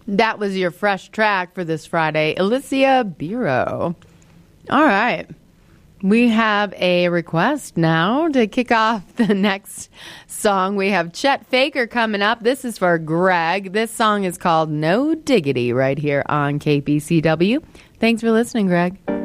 That was your fresh track for this Friday, Alicia Biro. All right. We have a request now to kick off the next song. We have Chet Faker coming up. This is for Greg. This song is called No Diggity right here on KPCW. Thanks for listening, Greg.